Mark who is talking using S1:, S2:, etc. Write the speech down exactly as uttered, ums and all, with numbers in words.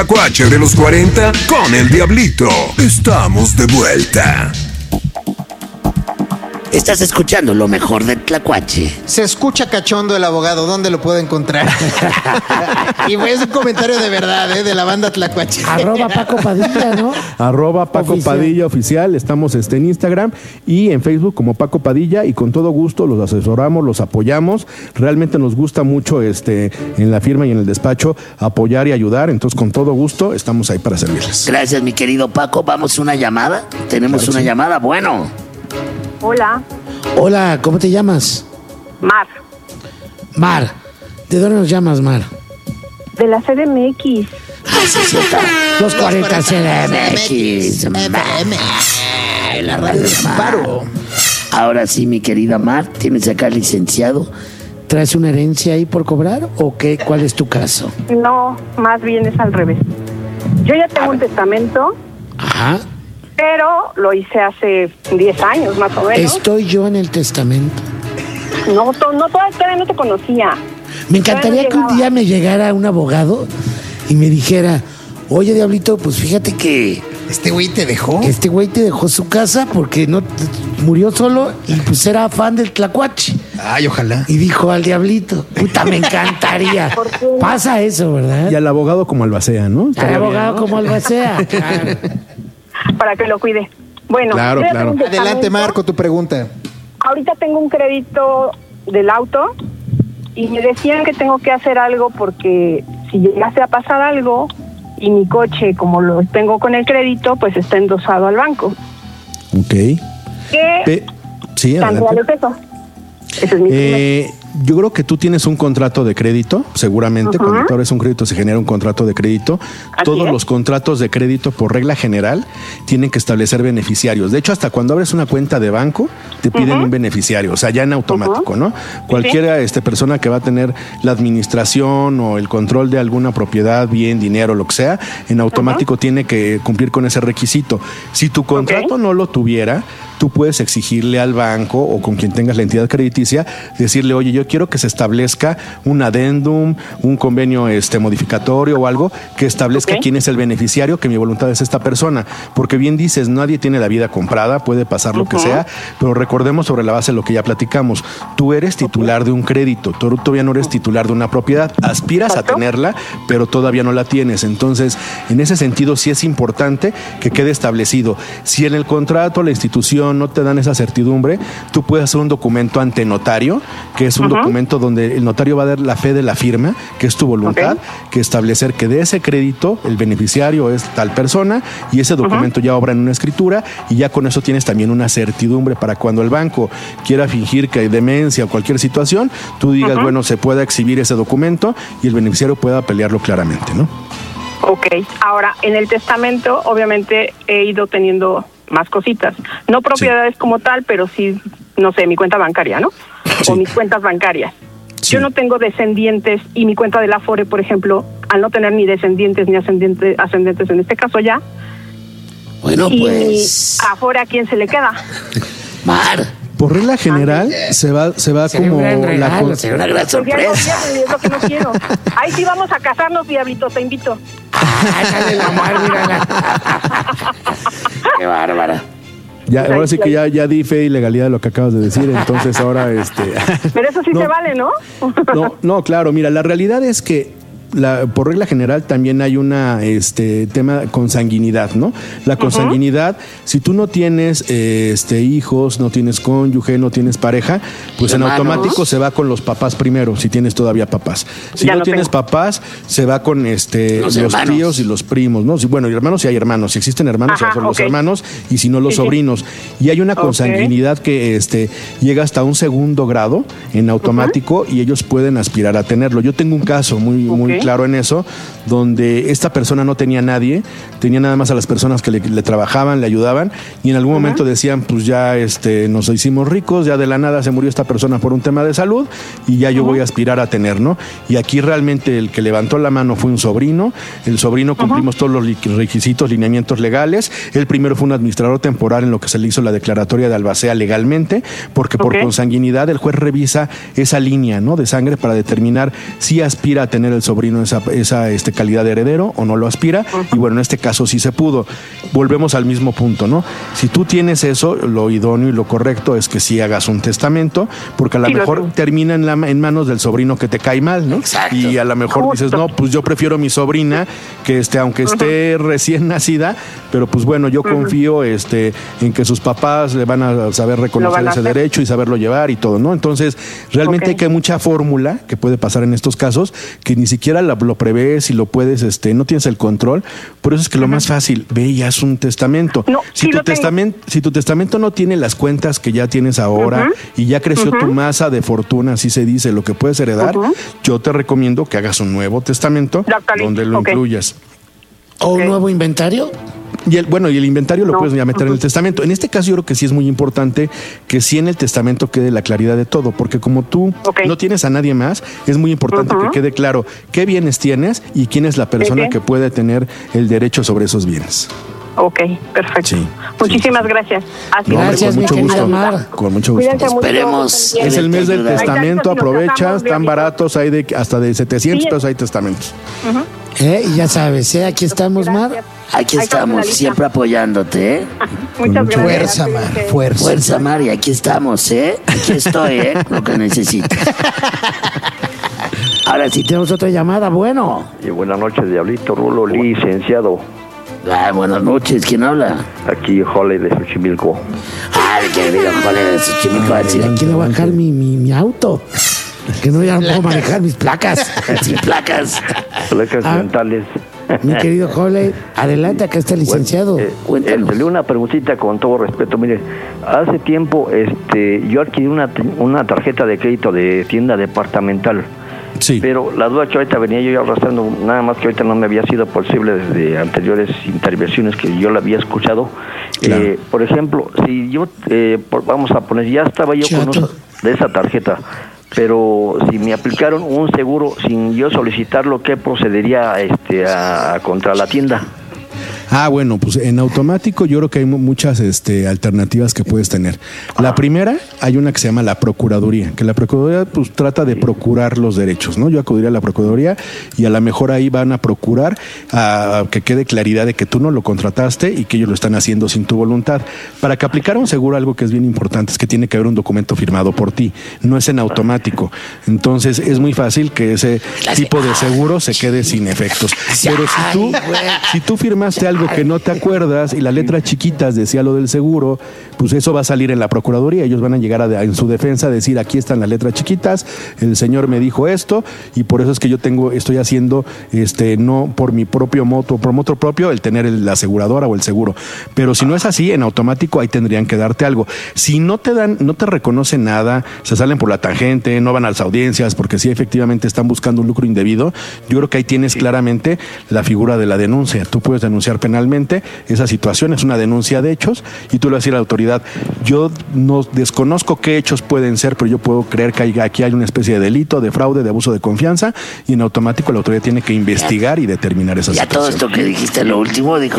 S1: Tlacuache de los cuarenta con el Diablito. Estamos de vuelta.
S2: Estás escuchando lo mejor de Tlacuache.
S3: Se escucha cachondo el abogado. ¿Dónde lo puedo encontrar? Y es un comentario de verdad, ¿eh? De la banda Tlacuache.
S4: Arroba Paco Padilla, ¿no?
S5: Arroba Paco
S4: Oficial.
S5: Padilla Oficial. Estamos este, en Instagram y en Facebook como Paco Padilla, y con todo gusto los asesoramos, los apoyamos. Realmente nos gusta mucho este, en la firma y en el despacho apoyar y ayudar. Entonces, con todo gusto estamos ahí para servirles.
S2: Gracias, mi querido Paco. Vamos a una llamada. Tenemos
S5: Claro,
S2: una
S5: sí.
S2: llamada. Bueno.
S6: Hola,
S4: Hola, ¿cómo te llamas?
S6: Mar,
S4: Mar. ¿De dónde nos llamas, Mar?
S6: de la C D M X.
S2: Ah, sí, sí, está.
S4: Los cuarenta C D M X.
S3: X. La radio del paro.
S2: Ahora sí, mi querida Mar, tienes acá al licenciado.
S4: ¿Traes una herencia ahí por cobrar o qué? ¿Cuál es tu caso?
S6: No, más bien es al revés. Yo ya tengo un testamento,
S4: Ajá.
S6: pero lo hice hace diez años más o menos.
S4: Estoy yo en el testamento.
S6: No, to- no todavía, todavía no te conocía.
S4: Me encantaría
S6: Todavía
S4: que un
S6: llegaba.
S4: día me llegara un abogado y me dijera, oye, Diablito, pues fíjate que
S3: ¿Este güey te dejó?
S4: este güey te dejó su casa porque no murió solo y pues era fan del Tlacuache.
S3: Ay, ojalá.
S4: Y dijo al Diablito, puta, me encantaría.
S6: ¿Por qué?
S4: Pasa eso, ¿verdad?
S5: Y al abogado como albacea, ¿no?
S4: Al abogado como albacea. Claro.
S6: Para que lo cuide. Bueno,
S5: Claro,
S6: yo ya
S5: claro.
S6: tengo un
S3: Adelante,
S6: testamento.
S3: Marco, tu pregunta.
S6: Ahorita tengo un crédito del auto y me decían que tengo que hacer algo porque si llegase a pasar algo y mi coche, como lo tengo con el crédito, pues está endosado al banco.
S5: Ok.
S6: ¿Qué
S5: Pe- sí,
S6: tan
S5: adelante.
S6: real es eso? Ese es mi
S5: Eh, yo creo que tú tienes un contrato de crédito, seguramente.
S6: Ajá.
S5: Cuando tú abres un crédito se genera un contrato de crédito.
S6: Así
S5: Todos
S6: es.
S5: los contratos de crédito, por regla general, tienen que establecer beneficiarios. De hecho, hasta cuando abres una cuenta de banco, te piden
S6: Ujú.
S5: un beneficiario, o sea, ya en automático,
S6: Ujú.
S5: ¿no? Cualquiera este, persona que va a tener la administración o el control de alguna propiedad, bien, dinero, lo que sea, en automático tiene que cumplir con ese requisito. Si tu contrato no lo tuviera, tú puedes exigirle al banco o con quien tengas la entidad crediticia, decirle, oye, yo quiero que se establezca un adendum, un convenio este, modificatorio o algo que establezca
S6: Ok.
S5: quién es el beneficiario, que mi voluntad es esta persona. Porque bien dices, nadie tiene la vida comprada, puede pasar lo que
S6: Ujú.
S5: sea, pero recordemos sobre la base de lo que ya platicamos. Tú eres titular de un crédito, tú todavía no eres titular de una propiedad, aspiras
S6: Exacto.
S5: a tenerla, pero todavía no la tienes. Entonces, en ese sentido, sí es importante que quede establecido. Si en el contrato la institución no te dan esa certidumbre, tú puedes hacer un documento ante notario, que es un
S6: Ujú.
S5: documento donde el notario va a dar la fe de la firma, que es tu voluntad, que establecer que de ese crédito el beneficiario es tal persona, y ese documento ya obra en una escritura, y ya con eso tienes también una certidumbre para cuando el banco quiera fingir que hay demencia o cualquier situación, tú digas,
S6: Ujú.
S5: bueno, se pueda exhibir ese documento y el beneficiario pueda pelearlo claramente, ¿no?
S6: Ok, ahora en el testamento obviamente he ido teniendo más cositas, no propiedades como tal, pero sí, no sé, mi cuenta bancaria, ¿no?
S5: Sí.
S6: O mis cuentas bancarias.
S5: Sí.
S6: Yo no tengo descendientes y mi cuenta del Afore, por ejemplo, al no tener ni descendientes ni ascendientes, ascendentes en este caso ya,
S2: Bueno,
S6: y
S2: pues.
S6: Afore a quién se le queda.
S2: Mar,
S5: Por regla general, se va, se va
S4: Sería
S5: como
S4: un gran
S5: la
S4: regalo,
S5: con-
S2: será una gran
S6: Pues ya no
S2: sorpresa.
S6: quiero, es lo que no quiero. Ahí sí vamos a casarnos, Diablito, te invito.
S4: Ándale la Mar, mírala.
S2: Qué bárbara.
S5: Ya, ahora sí que ya, ya di fe y legalidad de lo que acabas de decir, entonces ahora este.
S6: Pero eso sí
S5: No.
S6: se vale, ¿no?
S5: No, no, claro, mira, la realidad es que la, por regla general también hay una este tema consanguinidad, ¿no? La consanguinidad, si tú no tienes eh, este hijos, no tienes cónyuge, no tienes pareja, pues en
S2: Hermanos.
S5: automático se va con los papás primero, si tienes todavía papás. Si
S6: Ya
S5: no
S6: no
S5: tienes
S6: tengo.
S5: papás, se va con este
S2: Los
S5: los,
S2: hermanos.
S5: tíos y los primos, ¿no? Si, bueno, y hermanos si hay hermanos, si existen hermanos, se va
S6: Ajá,
S5: con los
S6: ok.
S5: hermanos, y si no los
S6: Sí, sí.
S5: sobrinos. Y hay una
S6: Ok.
S5: consanguinidad que este llega hasta un segundo grado en automático y ellos pueden aspirar a tenerlo. Yo tengo un caso muy, muy
S6: Ok.
S5: claro en eso, donde esta persona no tenía nadie, tenía nada más a las personas que le, le trabajaban, le ayudaban, y en algún momento decían, pues ya este, nos hicimos ricos, ya de la nada se murió esta persona por un tema de salud, y ya yo voy a aspirar a tener, ¿no? Y aquí realmente el que levantó la mano fue un sobrino, el sobrino cumplimos todos los li- requisitos, lineamientos legales, el primero fue un administrador temporal en lo que se le hizo la declaratoria de albacea legalmente, porque por
S6: Ok.
S5: consanguinidad el juez revisa esa línea, ¿no?, de sangre para determinar si aspira a tener el sobrino sobrino esa, esa este, calidad de heredero o no lo aspira. Uh-huh. Y bueno, en este caso sí se pudo. Volvemos al mismo punto, ¿no? Si tú tienes eso, lo idóneo y lo correcto es que sí hagas un testamento, porque a lo sí, mejor lo termina en, la, en manos del sobrino que te cae mal, ¿no?
S2: Exacto.
S5: Y a lo mejor Justo. dices, no, pues yo prefiero a mi sobrina, que este, aunque uh-huh. esté recién nacida, pero pues bueno, yo uh-huh. confío este, en que sus papás le van a saber reconocer ese derecho y saberlo llevar y todo, ¿no? Entonces, realmente okay. hay que hay mucha fórmula que puede pasar en estos casos, que ni siquiera la, lo prevés y lo puedes, este, no tienes el control. Por eso es que lo uh-huh. más fácil, ve y haz un testamento.
S6: No,
S5: si,
S6: sí
S5: tu testamento si tu testamento no tiene las cuentas que ya tienes ahora uh-huh. y ya creció uh-huh. tu masa de fortuna, así se dice, lo que puedes heredar, uh-huh. yo te recomiendo que hagas un nuevo testamento donde lo okay. incluyas.
S4: ¿O okay. un nuevo inventario?
S5: Y el, bueno, y el inventario lo
S6: no.
S5: puedes ya meter uh-huh. en el testamento. En este caso yo creo que sí es muy importante que sí en el testamento quede la claridad de todo, porque como tú okay. no tienes a nadie más, es muy importante uh-huh. que quede claro qué bienes tienes y quién es la persona que puede tener el derecho sobre esos bienes.
S6: Ok, perfecto. Sí,
S5: sí,
S6: Muchísimas
S5: sí.
S6: gracias.
S5: Así no,
S4: gracias,
S5: con mucho
S4: mi
S5: gusto.
S4: Mar.
S5: Con mucho gusto.
S2: Esperemos.
S5: Es el mes del testamento, aprovecha, están baratos, hay de hasta de setecientos pesos hay testamentos.
S6: Uh-huh.
S4: Eh, y ya sabes, ¿eh? Aquí estamos, Mar.
S2: Aquí estamos, siempre apoyándote, ¿eh?
S6: Muchas gracias.
S4: Fuerza, Mar, fuerza.
S2: Fuerza, Mar, y aquí estamos, ¿eh? Aquí estoy, ¿eh? Lo que necesites.
S4: Ahora sí tenemos otra llamada, bueno.
S7: Y buenas noches, Diablito, Rulo, licenciado.
S2: Ah, buenas noches, ¿quién habla?
S7: Aquí, Jole de Xochimilco.
S2: Ay, querido Jole de Xochimilco.
S4: Ay, quiero quiero bajar mi, mi, mi auto. Que no ya no puedo manejar mis placas.
S2: Sin placas.
S7: Placas ah, mentales.
S4: Mi querido Jole, adelante, acá está el licenciado.
S7: Bueno, eh, Cuéntanos. Eh, una preguntita con todo respeto. Mire, hace tiempo este, yo adquirí una, una tarjeta de crédito de tienda departamental.
S5: Sí.
S7: Pero la duda que ahorita venía yo arrastrando, nada más que ahorita no me había sido posible desde anteriores intervenciones que yo la había escuchado. Claro. Eh, por ejemplo, si yo, eh, por, vamos a poner, ya estaba yo Chato. con uso de esa tarjeta, pero si me aplicaron un seguro sin yo solicitarlo, ¿qué procedería este, a, a contra la tienda?
S5: Ah, bueno, pues en automático yo creo que hay muchas este, alternativas que puedes tener. La primera, hay una que se llama la Procuraduría, que la Procuraduría pues trata de procurar los derechos, ¿no? Yo acudiría a la Procuraduría y a lo mejor ahí van a procurar a que quede claridad de que tú no lo contrataste y que ellos lo están haciendo sin tu voluntad. Para que aplicara un seguro, algo que es bien importante es que tiene que haber un documento firmado por ti, no es en automático. Entonces es muy fácil que ese tipo de seguro se quede sin efectos. Pero si tú, si tú firmaste algo que no te acuerdas y las letras chiquitas decía lo del seguro, pues eso va a salir en la Procuraduría. Ellos van a llegar a, en su defensa a decir, aquí están las letras chiquitas, el señor me dijo esto y por eso es que yo tengo, estoy haciendo este no por mi propio moto, por moto propio, el tener el, la aseguradora o el seguro. Pero si no es así, en automático ahí tendrían que darte algo. Si no te dan, no te reconocen nada, se salen por la tangente, no van a las audiencias, porque sí efectivamente están buscando un lucro indebido, yo creo que ahí tienes claramente la figura de la denuncia. Tú puedes denunciar penalmente esa situación, es una denuncia de hechos y tú le vas a decir a la autoridad, yo no desconozco qué hechos pueden ser, pero yo puedo creer que hay, aquí hay una especie de delito, de fraude, de abuso de confianza y en automático la autoridad tiene que investigar y determinar esas
S2: ya
S5: situaciones.
S2: Ya todo esto que dijiste, lo último, dijo